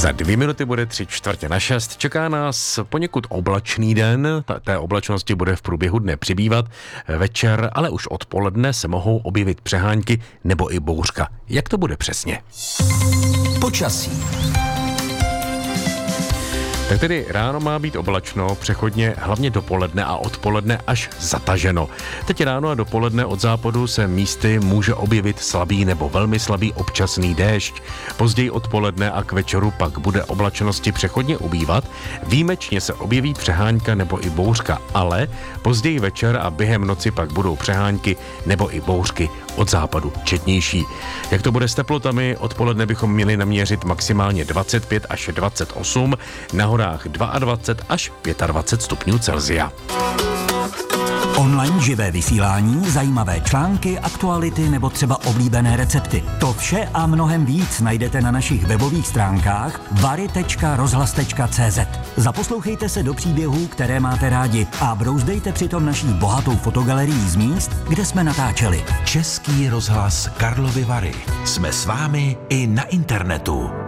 Za 2 minuty bude 5:45. Čeká nás poněkud oblačný den, té oblačnosti bude v průběhu dne přibývat. Večer, ale už odpoledne se mohou objevit přehánky nebo i bouřka. Jak to bude přesně? Počasí. Tak tedy ráno má být oblačno, přechodně hlavně dopoledne a odpoledne až zataženo. Teď ráno a dopoledne od západu se místy může objevit slabý nebo velmi slabý občasný déšť. Později odpoledne a k večeru pak bude oblačnosti přechodně ubývat. Výjimečně se objeví přehánka nebo i bouřka, ale později večer a během noci pak budou přehánky nebo i bouřky od západu četnější. Jak to bude s teplotami? Odpoledne bychom měli naměřit maximálně 25 až 28, na horách 22 až 25 stupňů Celsia. Online živé vysílání, zajímavé články, aktuality nebo třeba oblíbené recepty. To vše a mnohem víc najdete na našich webových stránkách vary.rozhlas.cz. Zaposlouchejte se do příběhů, které máte rádi a brouzdejte přitom naší bohatou fotogalerií z míst, kde jsme natáčeli. Český rozhlas Karlovy Vary. Jsme s vámi i na internetu.